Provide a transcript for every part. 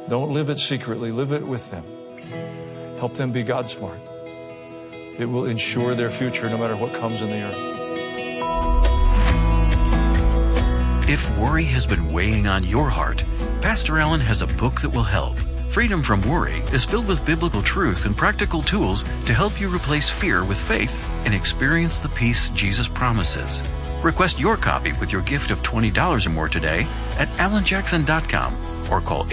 Don't live it secretly. Live it with them. Help them be God smart. It will ensure their future no matter what comes in the earth. If worry has been weighing on your heart, Pastor Allen has a book that will help. Freedom from Worry is filled with biblical truth and practical tools to help you replace fear with faith and experience the peace Jesus promises. Request your copy with your gift of $20 or more today at alanjackson.com or call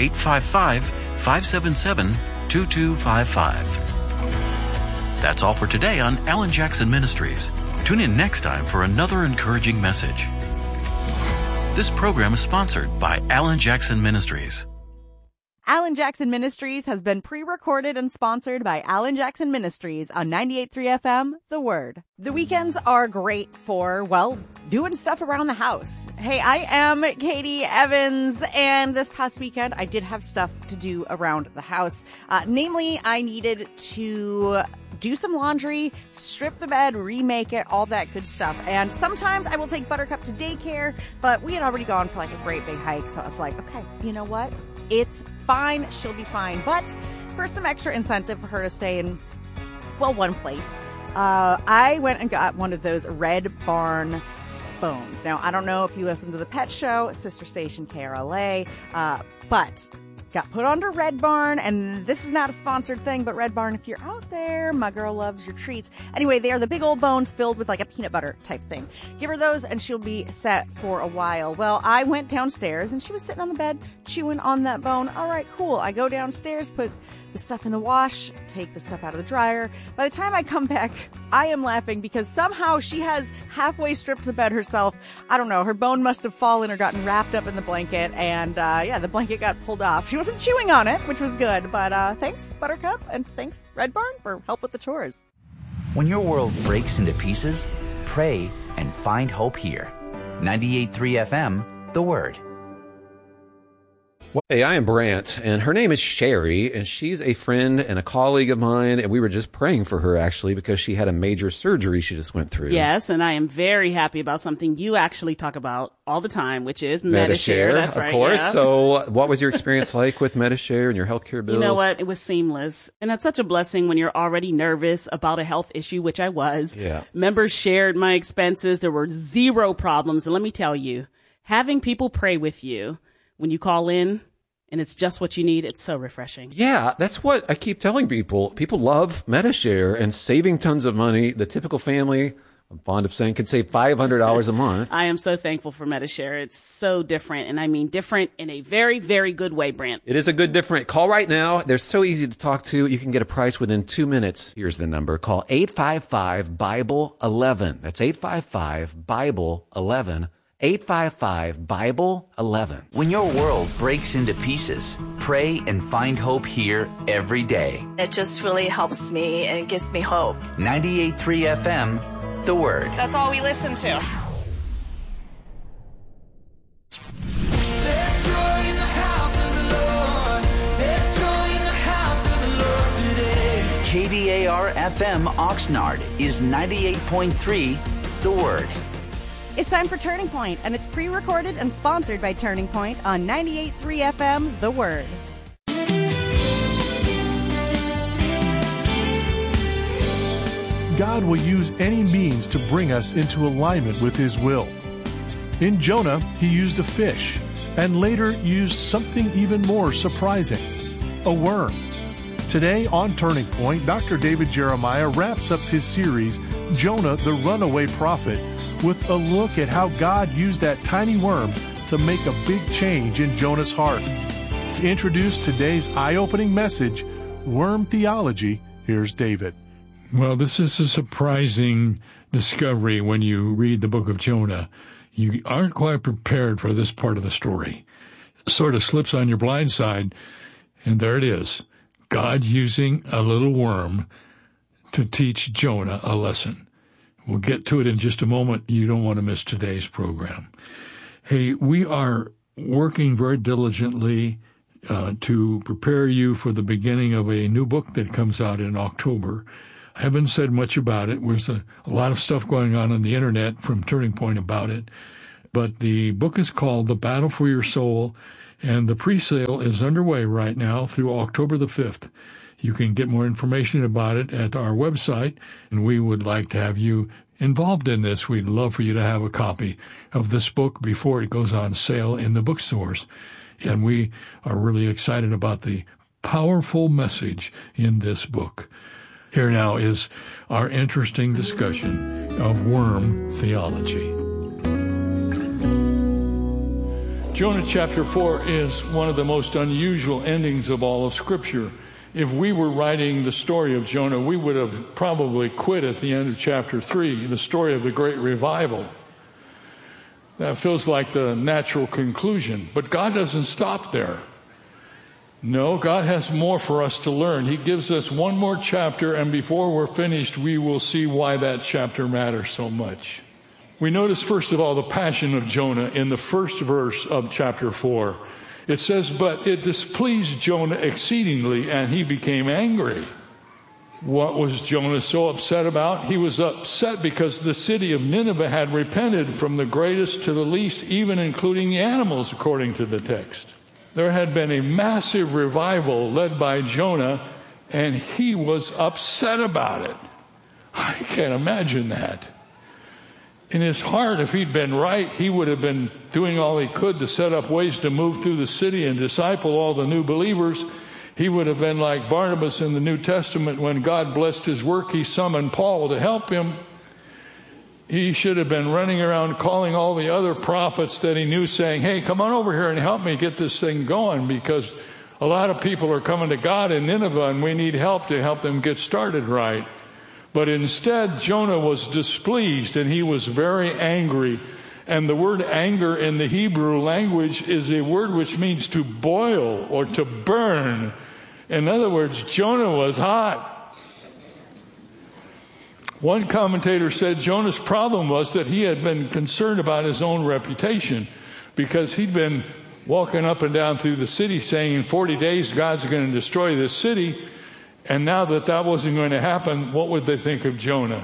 855-577-2255. That's all for today on Alan Jackson Ministries. Tune in next time for another encouraging message. This program is sponsored by Alan Jackson Ministries. Alan Jackson Ministries has been pre-recorded and sponsored by Alan Jackson Ministries on 98.3 FM, The Word. The weekends are great for, well, doing stuff around the house. Hey, I am Katie Evans, and this past weekend I did have stuff to do around the house. Namely, I needed to do some laundry, strip the bed, remake it, all that good stuff. And sometimes I will take Buttercup to daycare, but we had already gone for like a great big hike, so I was like, okay, you know what? It's fine. She'll be fine. But for some extra incentive for her to stay in, well, one place, I went and got one of those Red Barn bones. Now, I don't know if you listen to the Pet Show, sister station KRLA, but got put onto Red Barn, and this is not a sponsored thing, but Red Barn, if you're out there, my girl loves your treats. Anyway, they are the big old bones filled with like a peanut butter type thing. Give her those and she'll be set for a while. Well, I went downstairs and she was sitting on the bed chewing on that bone. All right, cool. I go downstairs, put the stuff in the wash, take the stuff out of the dryer. By the time I come back, I am laughing because somehow she has halfway stripped the bed herself. I don't know. Her bone must have fallen or gotten wrapped up in the blanket. And the blanket got pulled off. She wasn't chewing on it, which was good. But thanks, Buttercup, and thanks, Red Barn, for help with the chores. When your world breaks into pieces, pray and find hope here. 98.3 FM, The Word. Hey, I am Brant, and her name is Sherry, and she's a friend and a colleague of mine, and we were just praying for her, actually, because she had a major surgery she just went through. Yes, and I am very happy about something you actually talk about all the time, which is Medi-Share. That's right, of course. Yeah. So what was your experience like with Medi-Share and your healthcare bills? You know what? It was seamless. And that's such a blessing when you're already nervous about a health issue, which I was. Yeah. Members shared my expenses. There were zero problems. And let me tell you, having people pray with you when you call in, and it's just what you need, it's so refreshing. Yeah, that's what I keep telling people. People love Medi-Share and saving tons of money. The typical family, I'm fond of saying, could save $500 a month. I am so thankful for Medi-Share. It's so different, and I mean different in a very, very good way, Brant. It is a good different. Call right now. They're so easy to talk to. You can get a price within 2 minutes. Here's the number. Call 855-BIBLE-11. That's 855-BIBLE-11. 855-BIBLE-11. When your world breaks into pieces, pray and find hope here every day. It just really helps me and it gives me hope. 98.3 FM, The Word. That's all we listen to. KDAR FM Oxnard is 98.3 The Word. It's time for Turning Point, and it's pre-recorded and sponsored by Turning Point on 98.3 FM, The Word. God will use any means to bring us into alignment with His will. In Jonah, He used a fish, and later used something even more surprising, a worm. Today on Turning Point, Dr. David Jeremiah wraps up his series, Jonah the Runaway Prophet, with a look at how God used that tiny worm to make a big change in Jonah's heart. To introduce today's eye-opening message, Worm Theology, here's David. Well, this is a surprising discovery when you read the book of Jonah. You aren't quite prepared for this part of the story. It sort of slips on your blind side, and there it is. God using a little worm to teach Jonah a lesson. We'll get to it in just a moment. You don't want to miss today's program. Hey, we are working very diligently to prepare you for the beginning of a new book that comes out in October. I haven't said much about it. There's a lot of stuff going on the internet from Turning Point about it. But the book is called The Battle for Your Soul, And the pre-sale is underway right now through October the 5th. You can get more information about it at our website, and we would like to have you involved in this. We'd love for you to have a copy of this book before it goes on sale in the bookstores. And we are really excited about the powerful message in this book. Here now is our interesting discussion of worm theology. Jonah chapter 4 is one of the most unusual endings of all of Scripture. If we were writing the story of Jonah, we would have probably quit at the end of chapter 3, the story of the great revival. That feels like the natural conclusion. But God doesn't stop there. No, God has more for us to learn. He gives us one more chapter, and before we're finished, we will see why that chapter matters so much. We notice, first of all, the passion of Jonah in the first verse of chapter 4. It says, "But it displeased Jonah exceedingly, and he became angry." What was Jonah so upset about? He was upset because the city of Nineveh had repented from the greatest to the least, even including the animals, according to the text. There had been a massive revival led by Jonah, and he was upset about it. I can't imagine that. In his heart, if he'd been right, he would have been doing all he could to set up ways to move through the city and disciple all the new believers. He would have been like Barnabas in the New Testament. When God blessed his work, he summoned Paul to help him. He should have been running around calling all the other prophets that he knew, saying, "Hey, come on over here and help me get this thing going, because a lot of people are coming to God in Nineveh and we need help to help them get started right." But instead, Jonah was displeased and he was very angry. And the word anger in the Hebrew language is a word which means to boil or to burn. In other words, Jonah was hot. One commentator said Jonah's problem was that he had been concerned about his own reputation, because he'd been walking up and down through the city saying in 40 days God's going to destroy this city. And now that wasn't going to happen, what would they think of Jonah?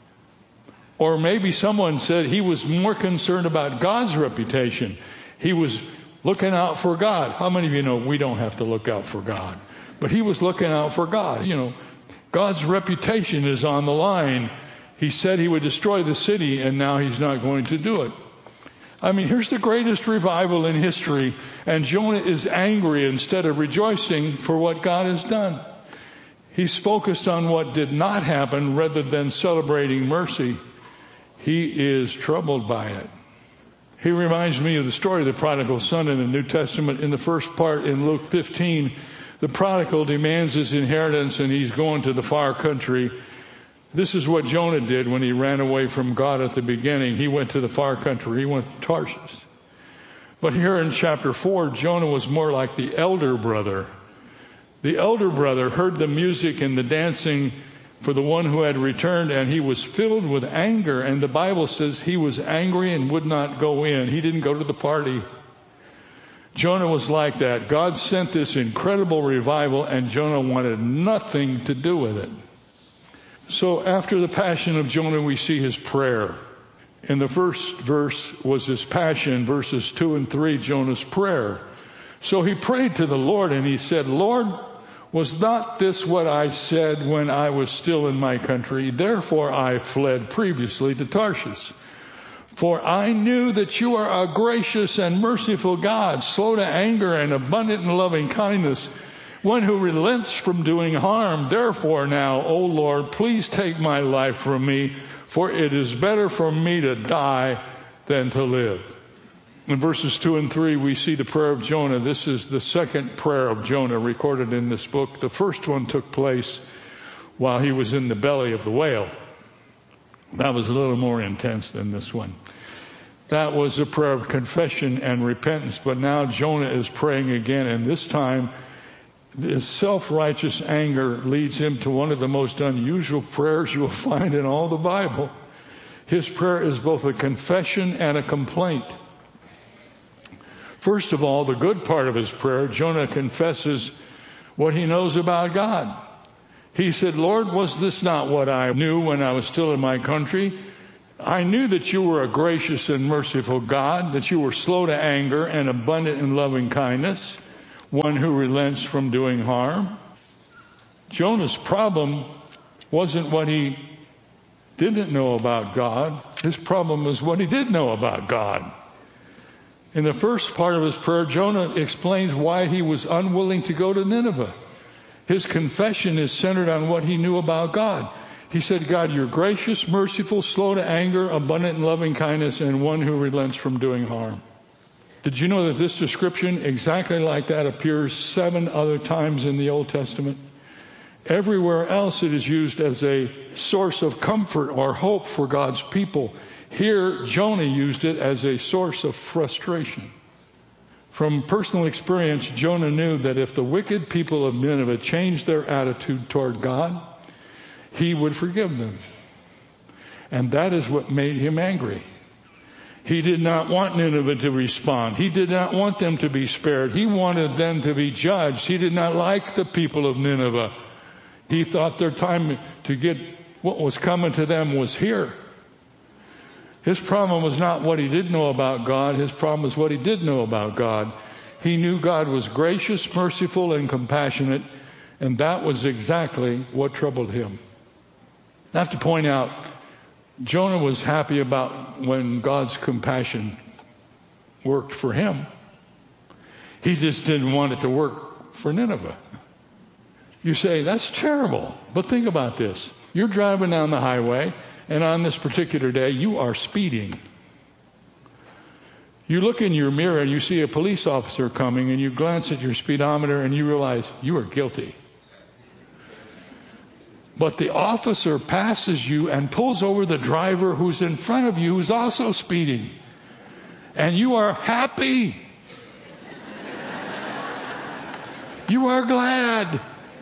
Or maybe someone said he was more concerned about God's reputation. He was looking out for God. How many of you know we don't have to look out for God? But he was looking out for God. You know, God's reputation is on the line. He said he would destroy the city, and now he's not going to do it. I mean, here's the greatest revival in history, and Jonah is angry instead of rejoicing for what God has done. He's focused on what did not happen rather than celebrating mercy. He is troubled by it. He reminds me of the story of the prodigal son in the New Testament. In the first part, in Luke 15, the prodigal demands his inheritance and he's going to the far country. This is what Jonah did when he ran away from God at the beginning. He went to the far country. He went to Tarshish. But here in chapter 4, Jonah was more like the elder brother. The elder brother heard the music and the dancing for the one who had returned, and he was filled with anger. And the Bible says he was angry and would not go in. He didn't go to the party. Jonah was like that. God sent this incredible revival, and Jonah wanted nothing to do with it. So after the passion of Jonah, we see his prayer. In the first verse was his passion. Verses 2 and 3, Jonah's prayer. So he prayed to the Lord, and he said, "Lord, was not this what I said when I was still in my country? Therefore I fled previously to Tarshish. For I knew that you are a gracious and merciful God, slow to anger and abundant in loving kindness, one who relents from doing harm. Therefore now, O Lord, please take my life from me, for it is better for me to die than to live." In verses 2 and 3, we see the prayer of Jonah. This is the second prayer of Jonah recorded in this book. The first one took place while he was in the belly of the whale. That was a little more intense than this one. That was a prayer of confession and repentance. But now Jonah is praying again, and this time his self-righteous anger leads him to one of the most unusual prayers you will find in all the Bible. His prayer is both a confession and a complaint. First of all, the good part of his prayer, Jonah confesses what he knows about God. He said, "Lord, was this not what I knew when I was still in my country? I knew that you were a gracious and merciful God, that you were slow to anger and abundant in loving kindness, one who relents from doing harm. Jonah's problem wasn't what he didn't know about God. His problem was what he did know about God. In the first part of his prayer, Jonah explains why he was unwilling to go to Nineveh. His confession is centered on what he knew about God. He said, God, you're gracious, merciful, slow to anger, abundant in loving kindness, and one who relents from doing harm. Did you know that this description, exactly like that, appears 7 other times in the Old Testament? Everywhere else it is used as a source of comfort or hope for God's people. Here, Jonah used it as a source of frustration. From personal experience, Jonah knew that if the wicked people of Nineveh changed their attitude toward God, he would forgive them. And that is what made him angry. He did not want Nineveh to respond. He did not want them to be spared. He wanted them to be judged. He did not like the people of Nineveh. He thought their time to get what was coming to them was here. His problem was not what he didn't know about God. His problem was what he did know about God. He knew God was gracious, merciful, and compassionate, and that was exactly what troubled him. I have to point out, Jonah was happy about when God's compassion worked for him. He just didn't want it to work for Nineveh. You say, that's terrible. But think about this. You're driving down the highway, and on this particular day, you are speeding. You look in your mirror and you see a police officer coming, and you glance at your speedometer and you realize you are guilty. But the officer passes you and pulls over the driver who's in front of you who's also speeding. And you are happy. You are glad.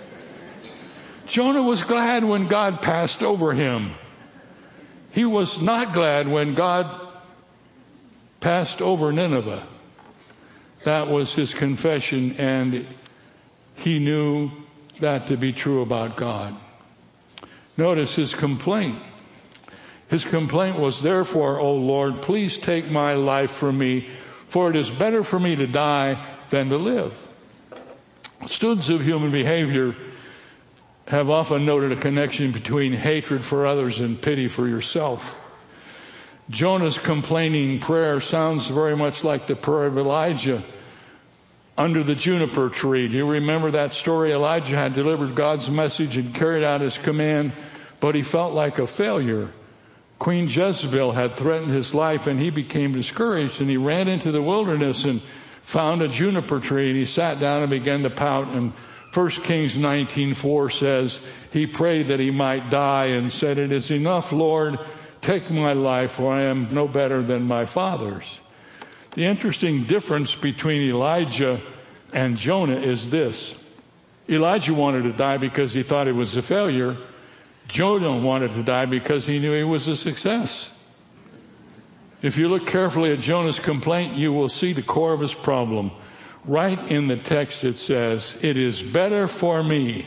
Jonah was glad when God passed over him. He was not glad when God passed over Nineveh. That was his confession, and he knew that to be true about God. Notice his complaint. His complaint was, therefore, O Lord, please take my life from me, for it is better for me to die than to live. Students of human behavior have often noted a connection between hatred for others and pity for yourself. Jonah's complaining prayer sounds very much like the prayer of Elijah under the juniper tree. Do you remember that story? Elijah had delivered God's message and carried out his command, but he felt like a failure. Queen Jezebel had threatened his life, and he became discouraged, and he ran into the wilderness and found a juniper tree, and he sat down and began to pout. And 1 Kings 19:4 says, he prayed that he might die and said, it is enough, Lord, take my life, for I am no better than my fathers. The interesting difference between Elijah and Jonah is this. Elijah wanted to die because he thought he was a failure. Jonah wanted to die because he knew he was a success. If you look carefully at Jonah's complaint, you will see the core of his problem. Right in the text it says, it is better for me.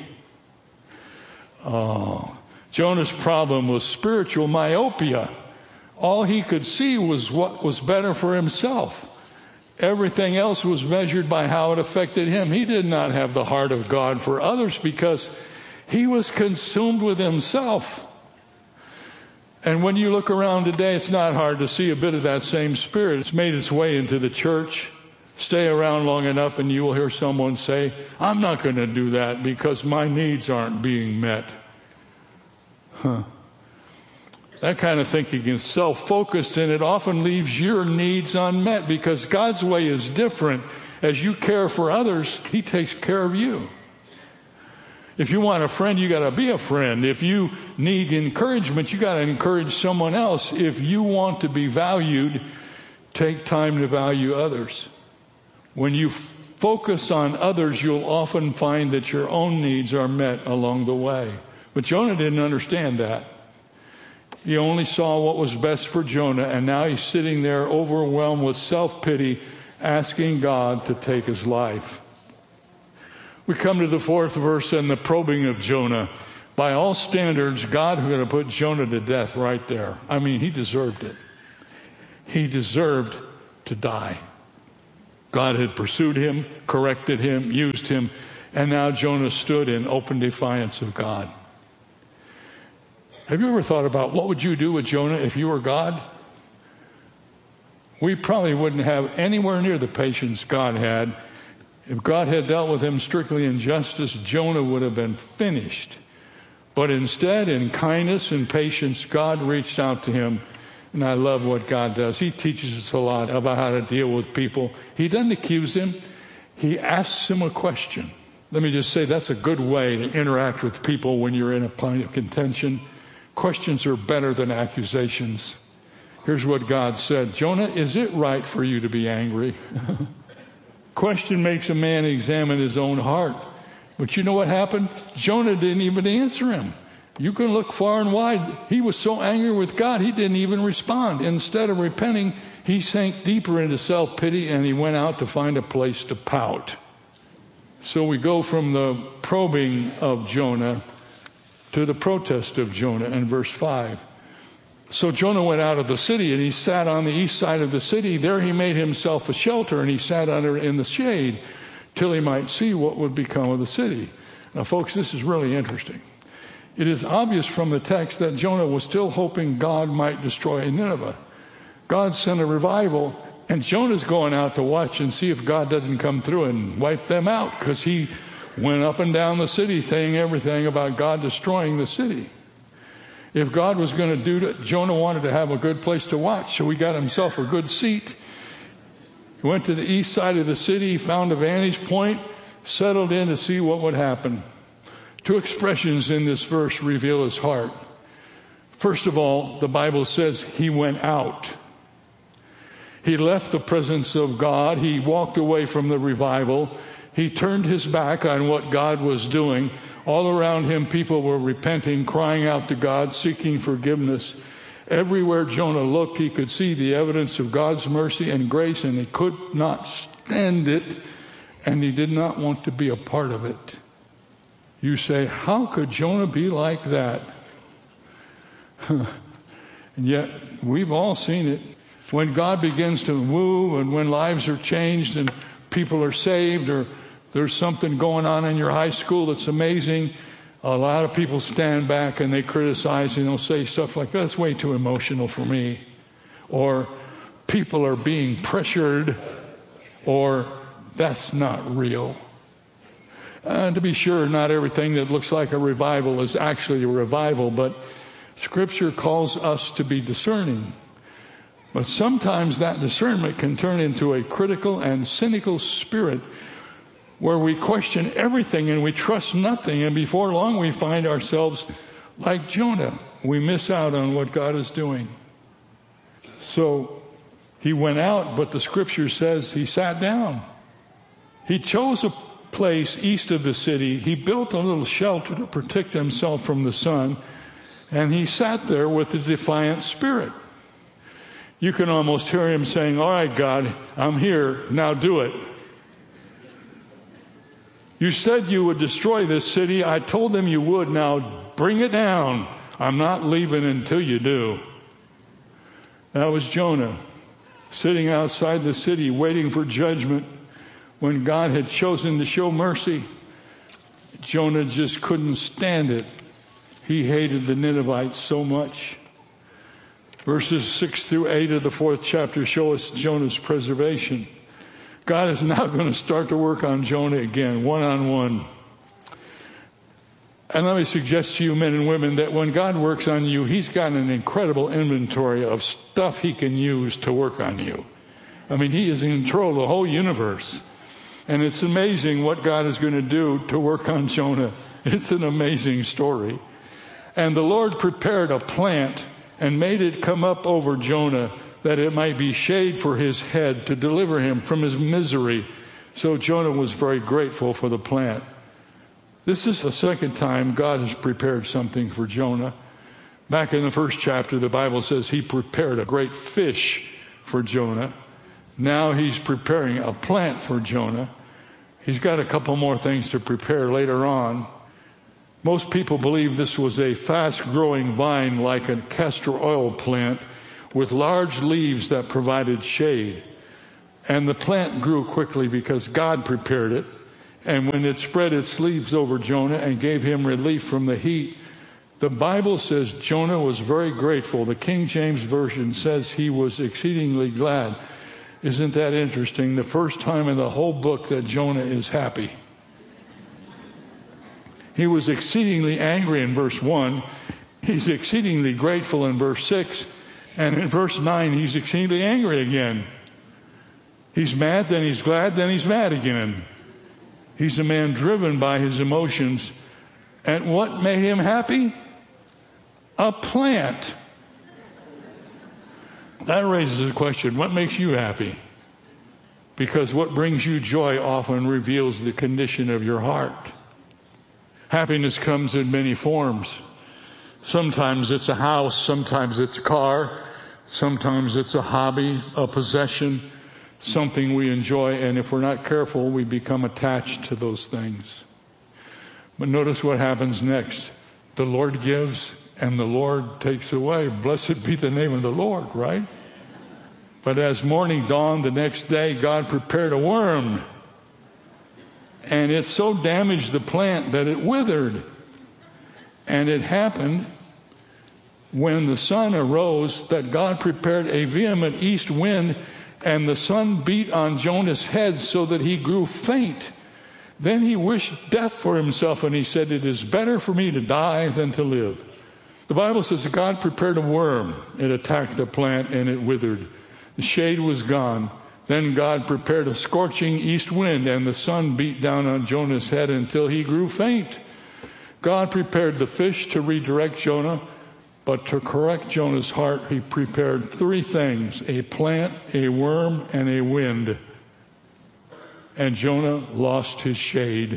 Jonah's problem was spiritual myopia. All he could see was what was better for himself. Everything else was measured by how it affected him. He did not have the heart of God for others because he was consumed with himself. And when you look around today, it's not hard to see a bit of that same spirit. It's made its way into the church. Stay around long enough and you will hear someone say, I'm not going to do that because my needs aren't being met. That kind of thinking is self-focused, and it often leaves your needs unmet because God's way is different. As you care for others, he takes care of you. If you want a friend, you got to be a friend. If you need encouragement, you got to encourage someone else. If you want to be valued, take time to value others. When you focus on others, you'll often find that your own needs are met along the way. But Jonah didn't understand that. He only saw what was best for Jonah, and now he's sitting there overwhelmed with self-pity, asking God to take his life. We come to the 4th verse and the probing of Jonah. By all standards, God was going to put Jonah to death right there. I mean, he deserved it. He deserved to die. God had pursued him, corrected him, used him, and now Jonah stood in open defiance of God. Have you ever thought about what would you do with Jonah if you were God? We probably wouldn't have anywhere near the patience God had. If God had dealt with him strictly in justice, Jonah would have been finished. But instead, in kindness and patience, God reached out to him. And I love what God does. He teaches us a lot about how to deal with people. He doesn't accuse him. He asks him a question. Let me just say that's a good way to interact with people when you're in a point of contention. Questions are better than accusations. Here's what God said. Jonah, is it right for you to be angry? Question makes a man examine his own heart. But you know what happened? Jonah didn't even answer him. You can look far and wide. He was so angry with God, he didn't even respond. Instead of repenting, he sank deeper into self-pity and he went out to find a place to pout. So we go from the probing of Jonah to the protest of Jonah in verse 5. So Jonah went out of the city and he sat on the east side of the city. There he made himself a shelter and he sat under in the shade till he might see what would become of the city. Now, folks, this is really interesting. It is obvious from the text that Jonah was still hoping God might destroy Nineveh. God sent a revival, and Jonah's going out to watch and see if God doesn't come through and wipe them out, because he went up and down the city saying everything about God destroying the city. If God was going to do it, Jonah wanted to have a good place to watch, so he got himself a good seat. He went to the east side of the city, found a vantage point, settled in to see what would happen. Two expressions in this verse reveal his heart. First of all, the Bible says he went out. He left the presence of God. He walked away from the revival. He turned his back on what God was doing. All around him, people were repenting, crying out to God, seeking forgiveness. Everywhere Jonah looked, he could see the evidence of God's mercy and grace, and he could not stand it, and he did not want to be a part of it. You say, how could Jonah be like that? And yet, we've all seen it. When God begins to move and when lives are changed and people are saved, or there's something going on in your high school that's amazing, a lot of people stand back and they criticize and they'll say stuff like, that's way too emotional for me. Or people are being pressured, or that's not real. And to be sure, not everything that looks like a revival is actually a revival, but Scripture calls us to be discerning. But sometimes that discernment can turn into a critical and cynical spirit where we question everything and we trust nothing, and before long we find ourselves like Jonah. We miss out on what God is doing. So he went out, but the Scripture says he sat down. He chose a place east of the city. He built a little shelter to protect himself from the sun, and he sat there with a defiant spirit. You can almost hear him saying, all right, God, I'm here, now do it. You said you would destroy this city. I told them you would, now bring it down. I'm not leaving until you do. That was Jonah, sitting outside the city waiting for judgment. When God had chosen to show mercy, Jonah just couldn't stand it. He hated the Ninevites so much. Verses 6 through 8 of the 4th chapter show us Jonah's preservation. God is now going to start to work on Jonah again, one-on-one. And let me suggest to you, men and women, that when God works on you, he's got an incredible inventory of stuff he can use to work on you. I mean, he is in control of the whole universe. And it's amazing what God is going to do to work on Jonah. It's an amazing story. And the Lord prepared a plant and made it come up over Jonah, that it might be shade for his head to deliver him from his misery. So Jonah was very grateful for the plant. This is the second time God has prepared something for Jonah. Back in the first chapter, the Bible says he prepared a great fish for Jonah. Now he's preparing a plant for Jonah. He's got a couple more things to prepare later on. Most people believe this was a fast-growing vine like a castor oil plant with large leaves that provided shade. And the plant grew quickly because God prepared it. And when it spread its leaves over Jonah and gave him relief from the heat, the Bible says Jonah was very grateful. The King James Version says he was exceedingly glad. Isn't that interesting? The first time in the whole book that Jonah is happy. He was exceedingly angry in verse 1. He's exceedingly grateful in verse 6. And in verse 9, he's exceedingly angry again. He's mad, then he's glad, then he's mad again. He's a man driven by his emotions. And what made him happy? A plant. That raises the question, what makes you happy? Because what brings you joy often reveals the condition of your heart. Happiness comes in many forms. Sometimes it's a house, sometimes it's a car, sometimes it's a hobby, a possession, something we enjoy, and if we're not careful, we become attached to those things. But notice what happens next. The Lord gives and the Lord takes away. Blessed be the name of the Lord, right? But as morning dawned the next day, God prepared a worm. And it so damaged the plant that it withered. And it happened when the sun arose that God prepared a vehement east wind, and the sun beat on Jonah's head so that he grew faint. Then he wished death for himself, and he said, "It is better for me to die than to live." The Bible says that God prepared a worm. It attacked the plant and it withered. The shade was gone. Then God prepared a scorching east wind, and the sun beat down on Jonah's head until he grew faint. God prepared the fish to redirect Jonah, but to correct Jonah's heart, he prepared three things: a plant, a worm, and a wind. And Jonah lost his shade.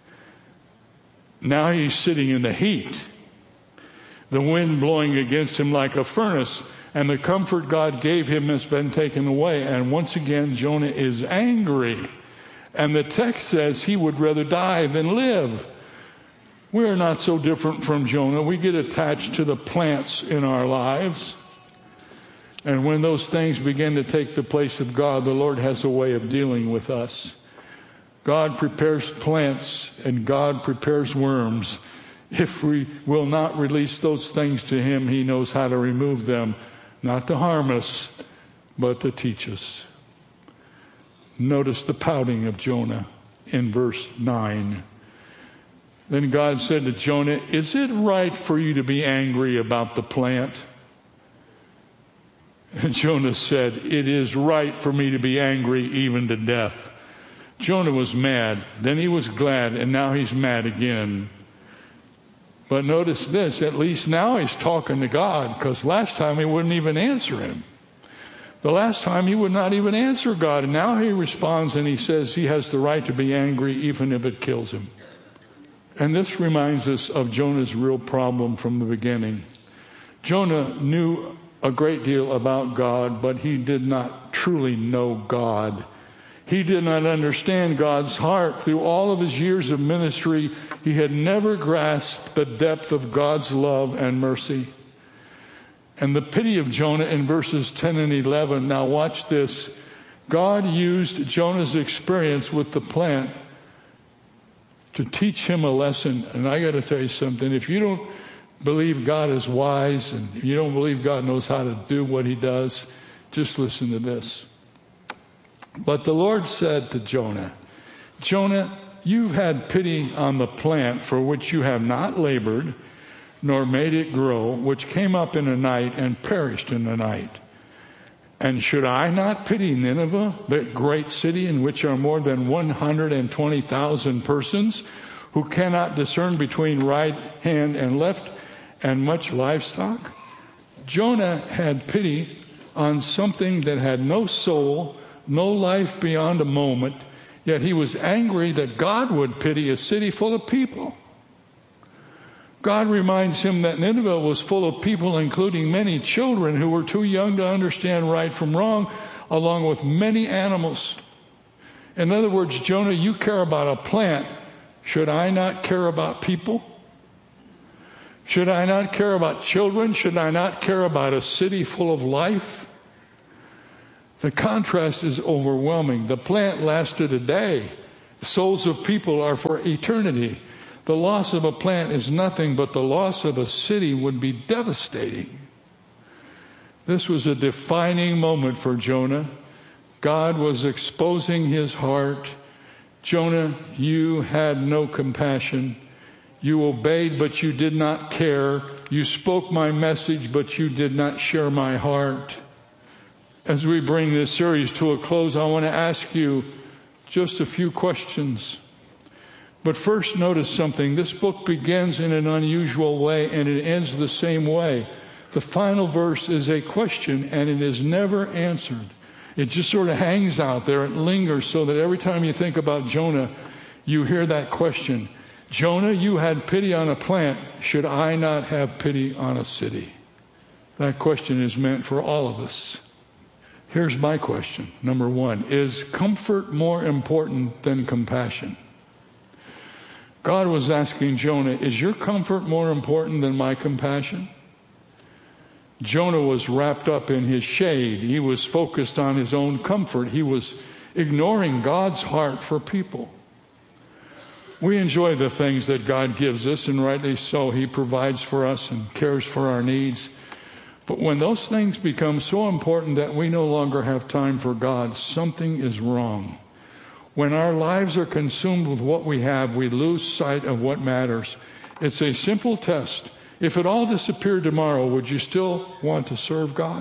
Now he's sitting in the heat, the wind blowing against him like a furnace, and the comfort God gave him has been taken away. And once again, Jonah is angry. And the text says he would rather die than live. We are not so different from Jonah. We get attached to the plants in our lives. And when those things begin to take the place of God, the Lord has a way of dealing with us. God prepares plants and God prepares worms. If we will not release those things to him, he knows how to remove them, not to harm us, but to teach us. Notice the pouting of Jonah in verse 9. Then God said to Jonah, "Is it right for you to be angry about the plant?" And Jonah said, "It is right for me to be angry even to death." Jonah was mad, then he was glad, and now he's mad again. But notice this, at least now he's talking to God, because last time he wouldn't even answer him. The last time he would not even answer God, and now he responds and he says he has the right to be angry even if it kills him. And this reminds us of Jonah's real problem from the beginning. Jonah knew a great deal about God, but he did not truly know God. He did not understand God's heart. Through all of his years of ministry, he had never grasped the depth of God's love and mercy. And the pity of Jonah in verses 10 and 11. Now watch this. God used Jonah's experience with the plant to teach him a lesson. And I got to tell you something. If you don't believe God is wise and you don't believe God knows how to do what he does, just listen to this. But the Lord said to Jonah, "Jonah, you've had pity on the plant for which you have not labored, nor made it grow, which came up in a night and perished in the night. And should I not pity Nineveh, the great city in which are more than 120,000 persons who cannot discern between right hand and left, and much livestock?" Jonah had pity on something that had no soul, no life beyond a moment, yet he was angry that God would pity a city full of people. God reminds him that Nineveh was full of people, including many children who were too young to understand right from wrong, along with many animals. In other words, Jonah, you care about a plant. Should I not care about people? Should I not care about children? Should I not care about a city full of life? The contrast is overwhelming. The plant lasted a day. The souls of people are for eternity. The loss of a plant is nothing, but the loss of a city would be devastating. This was a defining moment for Jonah. God was exposing his heart. Jonah, you had no compassion. You obeyed, but you did not care. You spoke my message, but you did not share my heart. As we bring this series to a close, I want to ask you just a few questions. But first, notice something. This book begins in an unusual way, and it ends the same way. The final verse is a question, and it is never answered. It just sort of hangs out there and lingers so that every time you think about Jonah, you hear that question. Jonah, you had pity on a plant. Should I not have pity on a city? That question is meant for all of us. Here's my question. Number one, is comfort more important than compassion? God was asking Jonah, is your comfort more important than my compassion? Jonah was wrapped up in his shade. He was focused on his own comfort. He was ignoring God's heart for people. We enjoy the things that God gives us, and rightly so. He provides for us and cares for our needs. But when those things become so important that we no longer have time for God, something is wrong. When our lives are consumed with what we have, we lose sight of what matters. It's a simple test. If it all disappeared tomorrow, would you still want to serve God?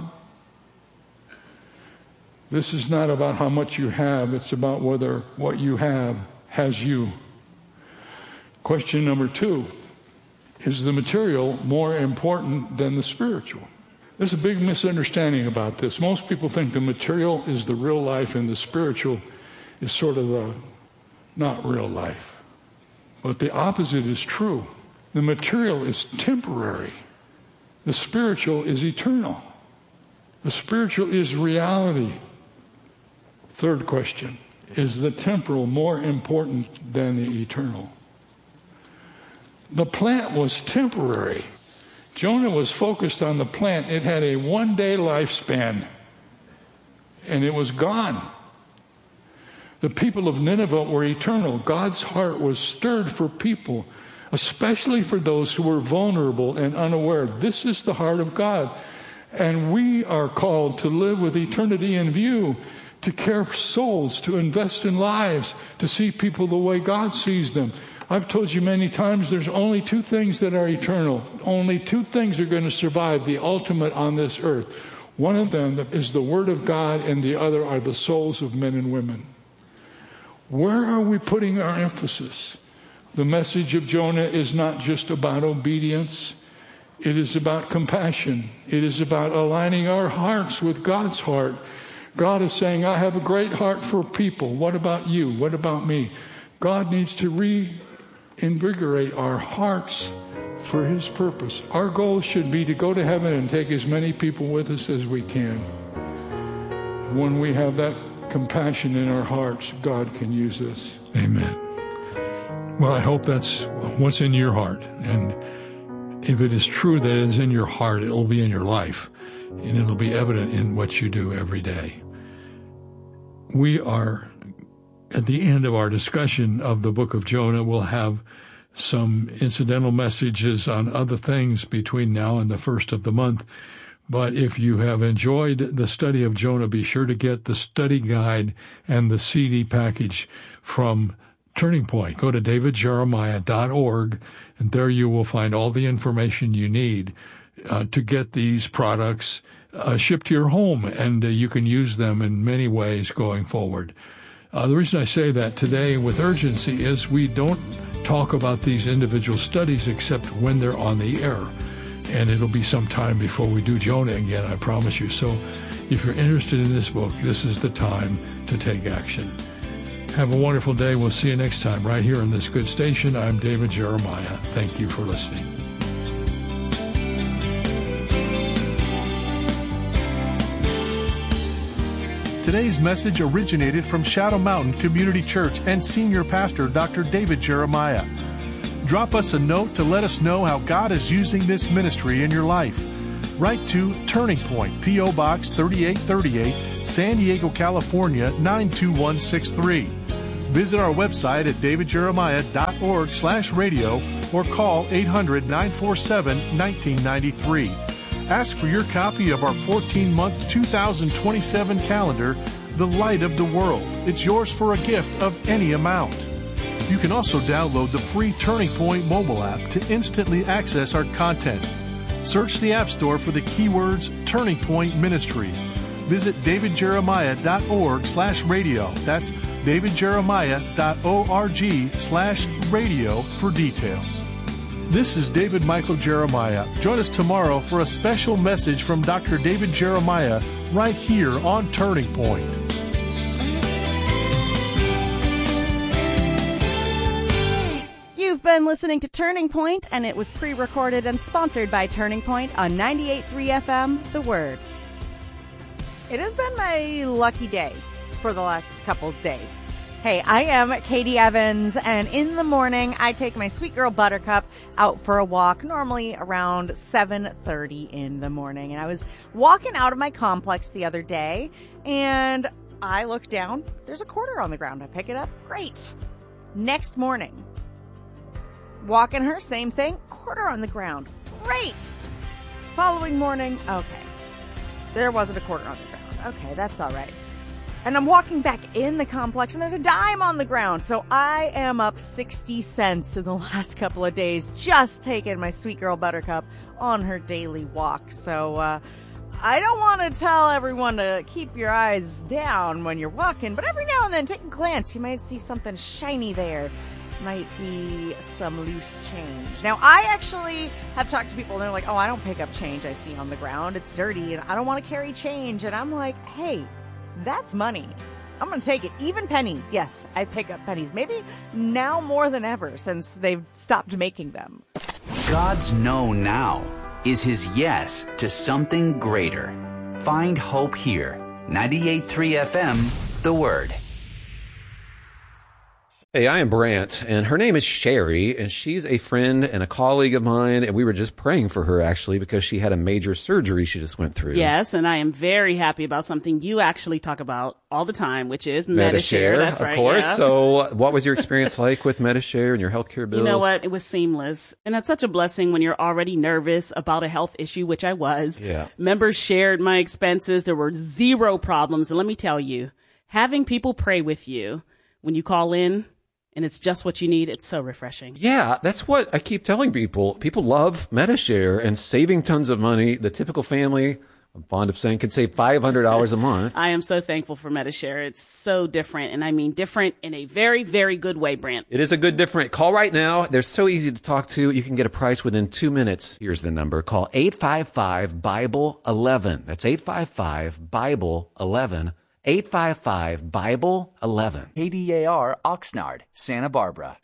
This is not about how much you have. It's about whether what you have has you. Question number two, is the material more important than the spiritual? There's a big misunderstanding about this. Most people think the material is the real life and the spiritual is sort of the not real life. But the opposite is true. The material is temporary. The spiritual is eternal. The spiritual is reality. Third question, is the temporal more important than the eternal? The plant was temporary. Jonah was focused on the plant. It had a one-day lifespan, and it was gone. The people of Nineveh were eternal. God's heart was stirred for people, especially for those who were vulnerable and unaware. This is the heart of God. And we are called to live with eternity in view, to care for souls, to invest in lives, to see people the way God sees them. I've told you many times there's only two things that are eternal. Only two things are going to survive the ultimate on this earth. One of them is the Word of God, and the other are the souls of men and women. Where are we putting our emphasis? The message of Jonah is not just about obedience. It is about compassion. It is about aligning our hearts with God's heart. God is saying, I have a great heart for people. What about you? What about me? God needs to reinvigorate our hearts for His purpose. Our goal should be to go to heaven and take as many people with us as we can. When we have that compassion in our hearts, God can use us. Amen. Well, I hope that's what's in your heart. And if it is true that it is in your heart, it will be in your life. And it'll be evident in what you do every day. We are at the end of our discussion of the book of Jonah. We'll have some incidental messages on other things between now and the first of the month. But if you have enjoyed the study of Jonah, be sure to get the study guide and the CD package from Turning Point. Go to davidjeremiah.org, and there you will find all the information you need to get these products shipped to your home, and you can use them in many ways going forward. The reason I say that today with urgency is we don't talk about these individual studies except when they're on the air. And it'll be some time before we do Jonah again, I promise you. So if you're interested in this book, this is the time to take action. Have a wonderful day. We'll see you next time right here on this good station. I'm David Jeremiah. Thank you for listening. Today's message originated from Shadow Mountain Community Church and Senior Pastor Dr. David Jeremiah. Drop us a note to let us know how God is using this ministry in your life. Write to Turning Point, P.O. Box 3838, San Diego, California 92163. Visit our website at davidjeremiah.org/radio or call 800-947-1993. Ask for your copy of our 14-month 2027 calendar, The Light of the World. It's yours for a gift of any amount. You can also download the free Turning Point mobile app to instantly access our content. Search the App Store for the keywords Turning Point Ministries. Visit davidjeremiah.org/radio. That's davidjeremiah.org/radio for details. This is David Michael Jeremiah. Join us tomorrow for a special message from Dr. David Jeremiah right here on Turning Point. You've been listening to Turning Point, and it was pre-recorded and sponsored by Turning Point on 98.3 FM, The Word. It has been my lucky day for the last couple days. Hey, I am Katie Evans, and in the morning, I take my sweet girl Buttercup out for a walk, normally around 7:30 in the morning. And I was walking out of my complex the other day, and I look down. There's a quarter on the ground. I pick it up. Great. Next morning, walking her, same thing. Quarter on the ground. Great. Following morning, okay. There wasn't a quarter on the ground. Okay, that's all right. And I'm walking back in the complex, and there's a dime on the ground. So I am up 60 cents in the last couple of days, just taking my sweet girl Buttercup on her daily walk. So I don't want to tell everyone to keep your eyes down when you're walking, but every now and then take a glance. You might see something shiny there. Might be some loose change. Now, I actually have talked to people, and they're like, oh, I don't pick up change I see on the ground. It's dirty, and I don't want to carry change. And I'm like, hey, that's money. I'm going to take it. Even pennies. Yes, I pick up pennies. Maybe now more than ever since they've stopped making them. God's no now is his yes to something greater. Find hope here. 98.3 FM, The Word. Hey, I am Brant, and her name is Sherry, and she's a friend and a colleague of mine, and we were just praying for her, actually, because she had a major surgery she just went through. Yes, and I am very happy about something you actually talk about all the time, which is Medi-Share. That's right, of course. Yeah. So what was your experience like with Medi-Share and your healthcare bills? You know what? It was seamless. And that's such a blessing when you're already nervous about a health issue, which I was. Yeah. Members shared my expenses. There were zero problems. And let me tell you, having people pray with you when you call in, and it's just what you need, it's so refreshing. Yeah, that's what I keep telling people. People love Medi-Share and saving tons of money. The typical family, I'm fond of saying, can save $500 a month. I am so thankful for Medi-Share. It's so different, and I mean different in a very, very good way, Brant. It is a good different. Call right now. They're so easy to talk to. You can get a price within 2 minutes. Here's the number. Call 855-BIBLE-11. That's 855-BIBLE-11. 855-BIBLE-11. KDAR, Oxnard, Santa Barbara.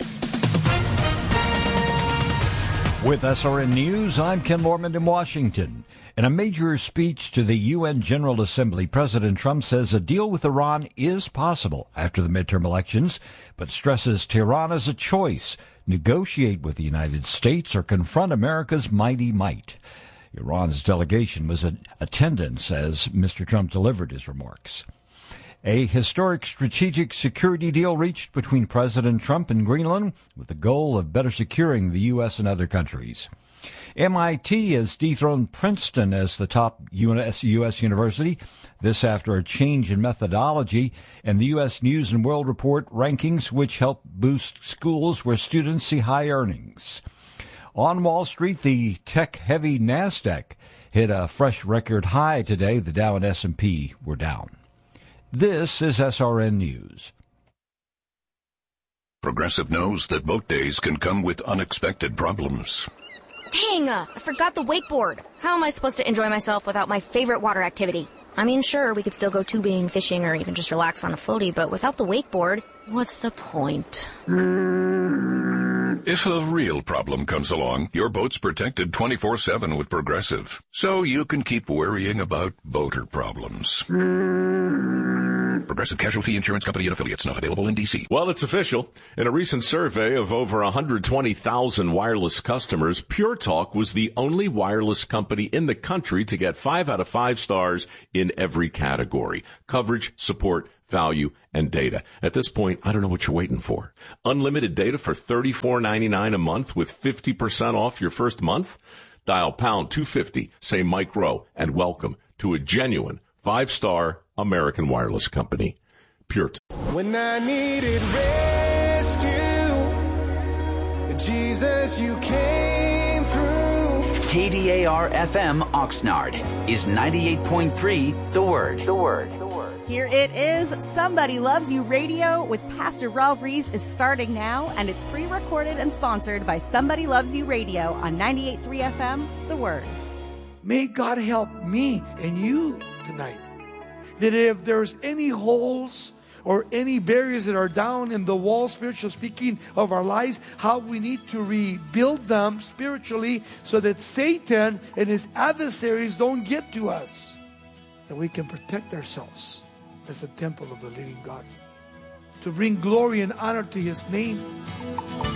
With SRN News, I'm Ken Lorman in Washington. In a major speech to the UN General Assembly, President Trump says a deal with Iran is possible after the midterm elections, but stresses Tehran as a choice: negotiate with the United States or confront America's mighty might. Iran's delegation was in attendance as Mr. Trump delivered his remarks. A historic strategic security deal reached between President Trump and Greenland with the goal of better securing the U.S. and other countries. MIT has dethroned Princeton as the top U.S. university. This after a change in methodology and the U.S. News and World Report rankings, which help boost schools where students see high earnings. On Wall Street, the tech-heavy NASDAQ hit a fresh record high today. The Dow and S&P were down. This is SRN News. Progressive knows that boat days can come with unexpected problems. Dang, I forgot the wakeboard. How am I supposed to enjoy myself without my favorite water activity? I mean, sure, we could still go tubing, fishing, or even just relax on a floaty, but without the wakeboard, what's the point? If a real problem comes along, your boat's protected 24/7 with Progressive, so you can keep worrying about boater problems. Progressive Casualty Insurance Company and Affiliates. Not available in D.C. Well, it's official. In a recent survey of over 120,000 wireless customers, Pure Talk was the only wireless company in the country to get 5 out of 5 stars in every category: coverage, support, value, and data. At this point, I don't know what you're waiting for. Unlimited data for $34.99 a month with 50% off your first month? Dial pound 250, say Mike Rowe, and welcome to a genuine 5-star American wireless company. Pure Talk. When I needed rescue, Jesus, you came through. KDAR-FM Oxnard is 98.3 The Word. The Word. Here it is. Somebody Loves You Radio with Pastor Ralph Reeves is starting now, and it's pre-recorded and sponsored by Somebody Loves You Radio on 98.3 FM, The Word. May God help me and you tonight, that if there's any holes or any barriers that are down in the wall, spiritual speaking, of our lives, how we need to rebuild them spiritually so that Satan and his adversaries don't get to us, and we can protect ourselves as the temple of the living God, to bring glory and honor to his name.